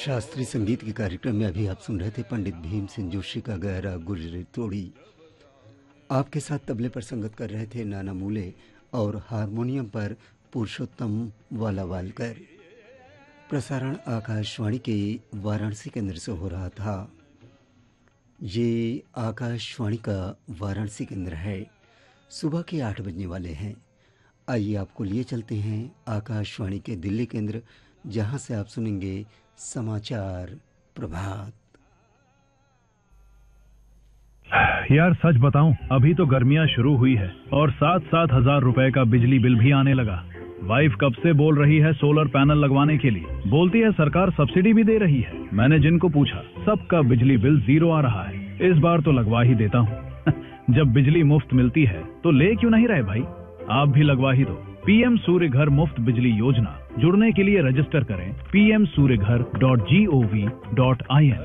शास्त्रीय संगीत के कार्यक्रम में अभी आप सुन रहे थे पंडित भीमसेन जोशी का गहरा गुजरी तोड़ी। आपके साथ तबले पर संगत कर रहे थे नाना मूले और हारमोनियम पर पुरुषोत्तम वालावालकर। प्रसारण आकाशवाणी के वाराणसी केंद्र से हो रहा था। ये आकाशवाणी का वाराणसी केंद्र है। सुबह के 8 बजने वाले हैं। आइए आपको लिए चलते हैं आकाशवाणी के दिल्ली केंद्र, जहां से आप सुनेंगे समाचार प्रभात। यार सच बताऊं, अभी तो गर्मियां शुरू हुई है और 7-7 हजार रुपए का बिजली बिल भी आने लगा। वाइफ कब से बोल रही है सोलर पैनल लगवाने के लिए, बोलती है सरकार सब्सिडी भी दे रही है। मैंने जिनको पूछा सबका बिजली बिल 0 आ रहा है। इस बार तो लगवा ही देता हूँ। जब बिजली मुफ्त मिलती है तो ले क्यों नहीं रहे भाई, आप भी लगवा ही दो। पीएम सूर्य घर मुफ्त बिजली योजना, जुड़ने के लिए रजिस्टर करें pmsuryaghar.gov.in।